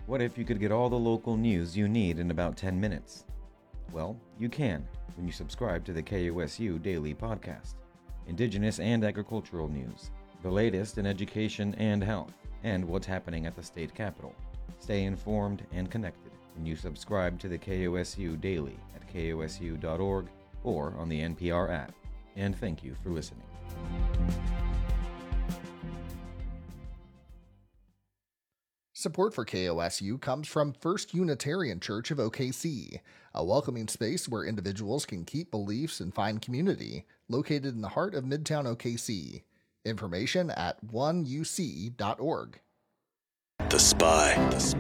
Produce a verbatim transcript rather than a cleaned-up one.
What if you could get all the local news you need in about ten minutes? Well, you can when you subscribe to the K O S U Daily Podcast. Indigenous and agricultural news, the latest in education and health, and what's happening at the state capitol. Stay informed and connected when you subscribe to the K O S U Daily at K O S U dot org or on the N P R app. And thank you for listening. Support for K O S U comes from First Unitarian Church of O K C, a welcoming space where individuals can keep beliefs and find community, located in the heart of Midtown O K C. Information at one U C dot org. The Spy. The Spy.